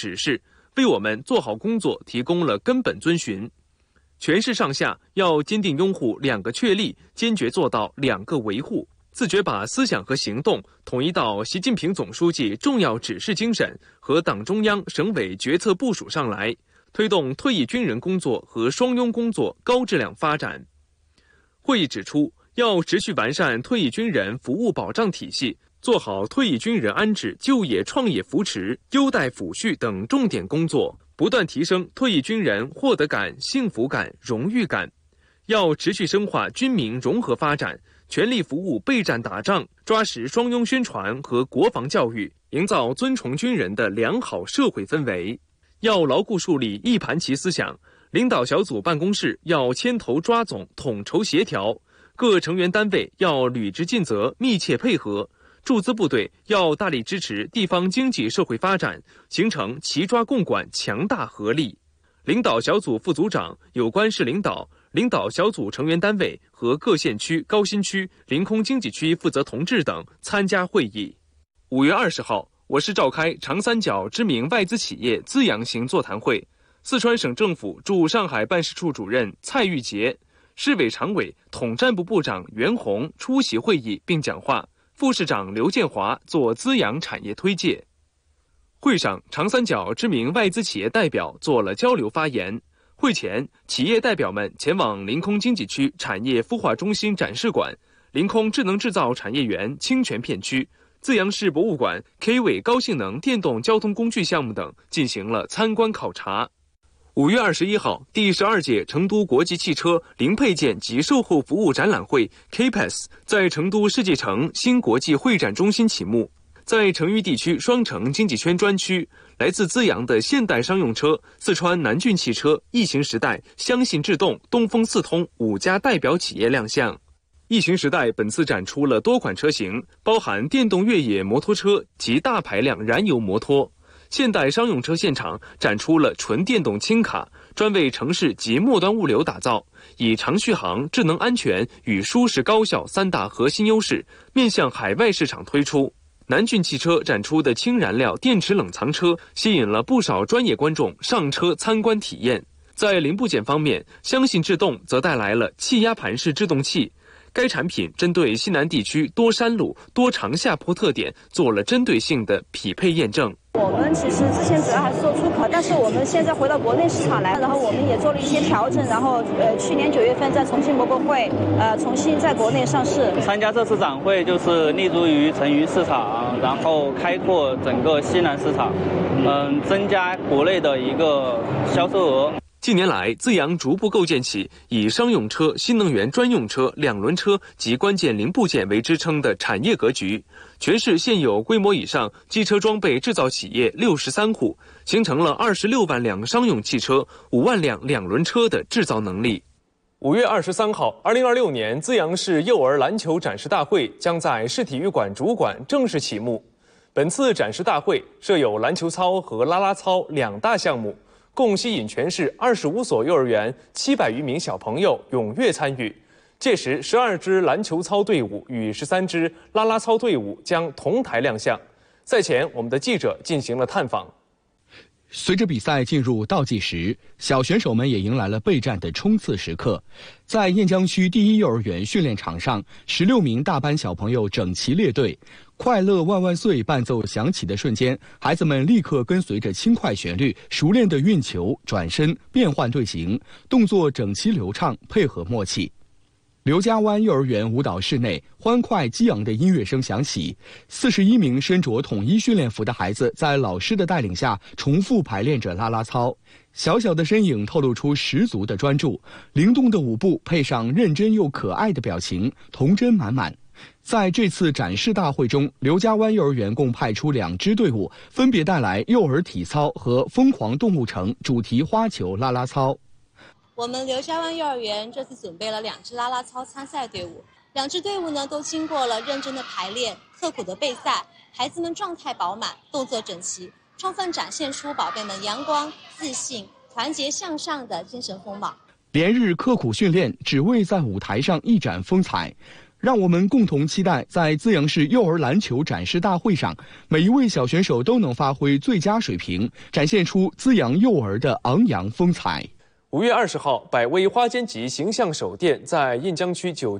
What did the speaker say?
指示，为我们做好工作提供了根本遵循。全市上下要坚定拥护2个确立，坚决做到2个维护，自觉把思想和行动统一到习近平总书记重要指示精神和党中央、省委决策部署上来，推动退役军人工作和双拥工作高质量发展。会议指出，要持续完善退役军人服务保障体系，做好退役军人安置、就业创业扶持、优待抚恤等重点工作，不断提升退役军人获得感、幸福感、荣誉感。要持续深化军民融合发展，全力服务备战打仗，抓实双拥宣传和国防教育，营造尊崇军人的良好社会氛围。要牢固树立一盘棋思想，领导小组办公室要牵头抓总、统筹协调，各成员单位要履职尽责、密切配合，驻资部队要大力支持地方经济社会发展，形成齐抓共管强大合力。领导小组副组长、有关市领导、领导小组成员单位和各县区、高新区、临空经济区负责同志等参加会议。5月20号，我市召开长三角知名外资企业资阳行座谈会，四川省政府驻上海办事处主任蔡玉杰、市委常委、统战部部长袁宏出席会议并讲话，副市长刘建华做资阳产业推介。会上，长三角知名外资企业代表做了交流发言。会前，企业代表们前往临空经济区产业孵化中心展示馆、临空智能制造产业园清泉片区、资阳市博物馆 K 尾高性能电动交通工具项目等进行了参观考察。5月21号，第12届成都国际汽车零配件及售后服务展览会 KPAS 在成都世纪城新国际会展中心启幕。在成渝地区双城经济圈专区，来自资阳的现代商用车、四川南骏汽车、异形时代、相信智动、东风四通5家代表企业亮相。异形时代本次展出了多款车型，包含电动越野摩托车及大排量燃油摩托。现代商用车现场展出了纯电动轻卡，专为城市及末端物流打造，以长续航、智能安全与舒适高效3大核心优势，面向海外市场推出。南骏汽车展出的氢燃料电池冷藏车吸引了不少专业观众上车参观体验。在零部件方面，相信智动则带来了气压盘式制动器。该产品针对西南地区多山路、多长下坡特点做了针对性的匹配验证。 我们其实之前主要还是做出口，但是我们现在回到国内市场来，然后我们也做了一些调整，然后去年9月份在重庆博博会重新在国内上市。 参加这次展会就是立足于成渝市场，然后开阔整个西南市场，增加国内的一个销售额。 近年来，资阳逐步构建起以商用车、新能源专用车、2轮车及关键零部件为支撑的产业格局。全市现有规模以上机车装备制造企业63户，形成了26万辆商用汽车、5万辆2轮车的制造能力。5月23号，2026年资阳市幼儿篮球展示大会将在市体育馆主馆正式启幕。本次展示大会设有篮球操和啦啦操2大项目，共吸引全市25所幼儿园700余名小朋友踊跃参与。届时，12支篮球操队伍与13支啦啦操队伍将同台亮相。赛前，我们的记者进行了探访。 随着比赛进入倒计时，小选手们也迎来了备战的冲刺时刻。在雁江区第一幼儿园训练场上，16名大班小朋友整齐列队，快乐万万岁伴奏响起的瞬间，孩子们立刻跟随着轻快旋律，熟练地运球、转身、变换队形，动作整齐流畅，配合默契。刘家湾幼儿园舞蹈室内，欢快激昂的音乐声响起，41名身着统一训练服的孩子在老师的带领下重复排练着啦啦操，小小的身影透露出十足的专注，灵动的舞步配上认真又可爱的表情，童真满满。在这次展示大会中，刘家湾幼儿园共派出2支队伍，分别带来幼儿体操和疯狂动物城主题花球啦啦操。 我们刘家湾幼儿园这次准备了2支啦啦操参赛队伍，2支队伍呢都经过了认真的排练、刻苦的备赛，孩子们状态饱满，动作整齐，充分展现出宝贝们阳光、自信、团结向上的精神风貌。 连日刻苦训练，只为在舞台上一展风采。 让我们共同期待，在资阳市幼儿篮球展示大会上，每一位小选手都能发挥最佳水平，展现出资阳幼儿的昂扬风采。 5月20号，百威花间集形象手店在雁江区9